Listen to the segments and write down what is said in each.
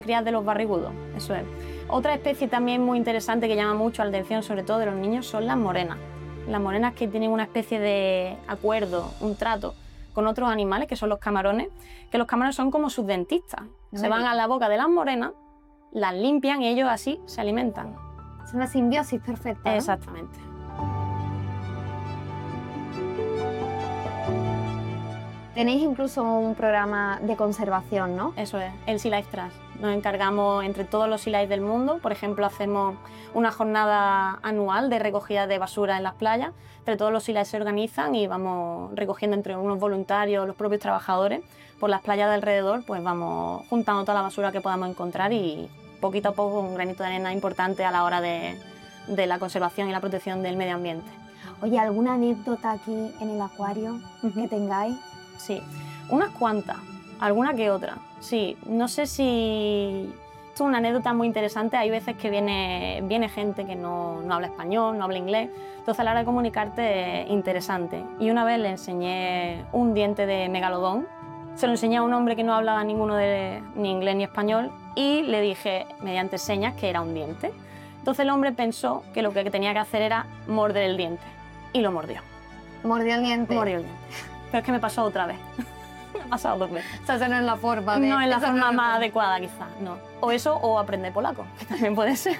Crías de los barrigudos, eso es. Otra especie también muy interesante que llama mucho la atención, sobre todo de los niños, son las morenas. Las morenas que tienen una especie de acuerdo, un trato con otros animales, que son los camarones, que los camarones son como sus dentistas. Se van a la boca de las morenas, las limpian y ellos así se alimentan. Es una simbiosis perfecta, ¿no? Exactamente. Tenéis incluso un programa de conservación, ¿no? Eso es, el Sea Life Trust. Nos encargamos entre todos los Sea Life del mundo. Por ejemplo, hacemos una jornada anual de recogida de basura en las playas. Entre todos los Sea Life se organizan y vamos recogiendo entre unos voluntarios, los propios trabajadores, por las playas de alrededor, pues vamos juntando toda la basura que podamos encontrar y poquito a poco un granito de arena importante a la hora de la conservación y la protección del medio ambiente. Oye, ¿alguna anécdota aquí en el acuario que tengáis? Sí, unas cuantas, alguna que otra. Sí, no sé si... Esto es una anécdota muy interesante. Hay veces que viene gente que no habla español, no habla inglés. Entonces a la hora de comunicarte es interesante. Y una vez le enseñé un diente de megalodón. Se lo enseñé a un hombre que no hablaba ni inglés ni español y le dije mediante señas que era un diente. Entonces el hombre pensó que lo que tenía que hacer era morder el diente y lo mordió. ¿Mordió el diente? Mordió el diente. Pero es que me pasó otra vez. Me ha pasado 2 veces. O sea, esa no es la forma de... No es la esa forma no es más adecuada, quizás, no. O eso, o aprender polaco, que también puede ser.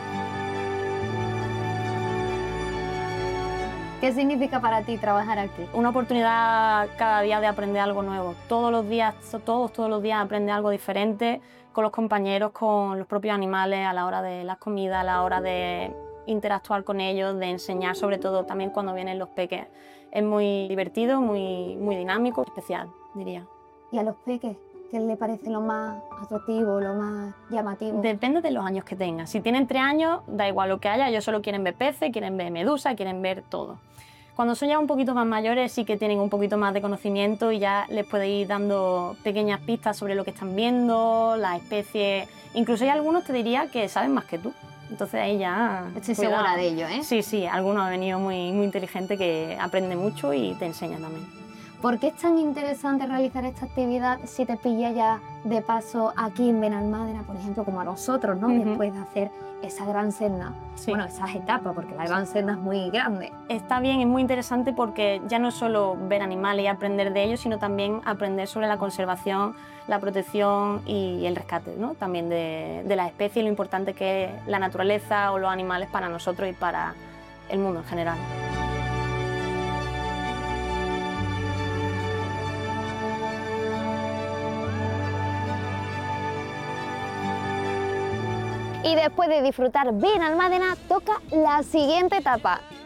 ¿Qué significa para ti trabajar aquí? Una oportunidad cada día de aprender algo nuevo. Todos los días aprender algo diferente con los compañeros, con los propios animales, a la hora de las comidas, a la hora de interactuar con ellos, de enseñar, sobre todo también cuando vienen los peques. Es muy divertido, muy dinámico, especial, diría. ¿Y a los peques qué les parece lo más atractivo, lo más llamativo? Depende de los años que tengan. Si tienen 3 años, da igual lo que haya, ellos solo quieren ver peces, quieren ver medusas, quieren ver todo. Cuando son ya un poquito más mayores sí que tienen un poquito más de conocimiento y ya les puede ir dando pequeñas pistas sobre lo que están viendo, las especies. Incluso hay algunos, te diría, que saben más que tú. Entonces ahí ya... Estoy segura de ello, ¿eh? Sí, algunos han venido muy inteligente que aprende mucho y te enseña también. ¿Por qué es tan interesante realizar esta actividad si te pilla ya de paso aquí en Benalmádena, por ejemplo, como a nosotros, ¿no? Después de hacer esa gran senda, bueno, esas etapas, porque la gran senda es muy grande. Está bien, es muy interesante porque ya no es solo ver animales y aprender de ellos, sino también aprender sobre la conservación, la protección y el rescate, ¿no? También de las especies y lo importante que es la naturaleza o los animales para nosotros y para el mundo en general. Y después de disfrutar Benalmádena, toca la siguiente etapa.